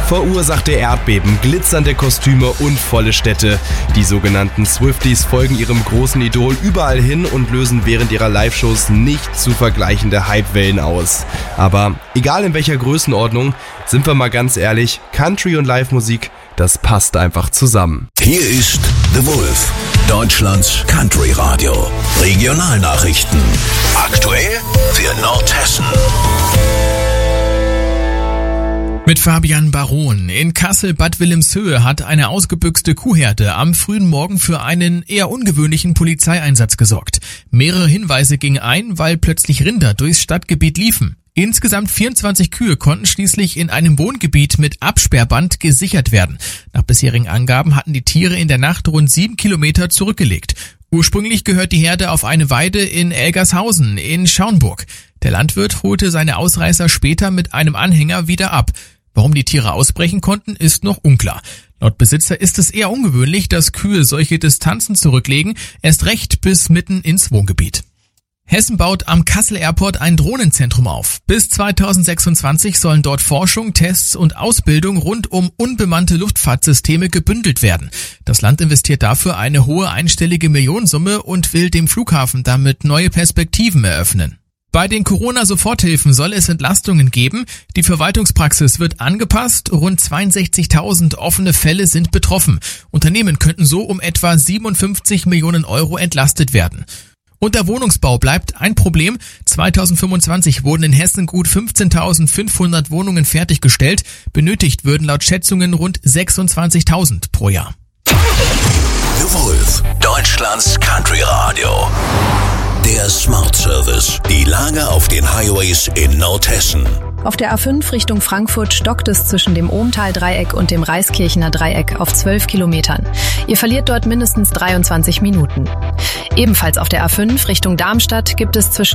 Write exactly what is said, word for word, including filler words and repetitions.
verursachte Erdbeben, glitzernde Kostüme und volle Städte. Die sogenannten Swifties folgen ihrem großen Idol überall hin und lösen während ihrer Live-Shows nicht zu vergleichende Hypewellen aus. Aber egal in welcher Größenordnung, sind wir mal ganz ehrlich, Country und Live-Musik, das passt einfach zusammen. Hier ist The Wolf, Deutschlands Country-Radio. Regionalnachrichten. Aktuell für Nordhessen. Mit Fabian Baron. In Kassel-Bad Wilhelmshöhe hat eine ausgebüxte Kuhherde am frühen Morgen für einen eher ungewöhnlichen Polizeieinsatz gesorgt. Mehrere Hinweise gingen ein, weil plötzlich Rinder durchs Stadtgebiet liefen. Insgesamt vierundzwanzig Kühe konnten schließlich in einem Wohngebiet mit Absperrband gesichert werden. Nach bisherigen Angaben hatten die Tiere in der Nacht rund sieben Kilometer zurückgelegt. Ursprünglich gehört die Herde auf eine Weide in Elgershausen in Schaunburg. Der Landwirt holte seine Ausreißer später mit einem Anhänger wieder ab. Warum die Tiere ausbrechen konnten, ist noch unklar. Laut Besitzer ist es eher ungewöhnlich, dass Kühe solche Distanzen zurücklegen, erst recht bis mitten ins Wohngebiet. Hessen baut am Kassel Airport ein Drohnenzentrum auf. Bis zweitausendsechsundzwanzig sollen dort Forschung, Tests und Ausbildung rund um unbemannte Luftfahrtsysteme gebündelt werden. Das Land investiert dafür eine hohe einstellige Millionensumme und will dem Flughafen damit neue Perspektiven eröffnen. Bei den Corona-Soforthilfen soll es Entlastungen geben. Die Verwaltungspraxis wird angepasst. Rund zweiundsechzigtausend offene Fälle sind betroffen. Unternehmen könnten so um etwa siebenundfünfzig Millionen Euro entlastet werden. Und der Wohnungsbau bleibt ein Problem. zweitausendfünfundzwanzig wurden in Hessen gut fünfzehntausendfünfhundert Wohnungen fertiggestellt. Benötigt würden laut Schätzungen rund sechsundzwanzigtausend pro Jahr. The Wolf, Deutschlands Country Radio. Der Smart Service. Die Lage auf den Highways in Nordhessen. Auf der A fünf Richtung Frankfurt stockt es zwischen dem Ohmtal-Dreieck und dem Reiskirchener Dreieck auf zwölf Kilometern. Ihr verliert dort mindestens dreiundzwanzig Minuten. Ebenfalls auf der A fünf Richtung Darmstadt gibt es zwischen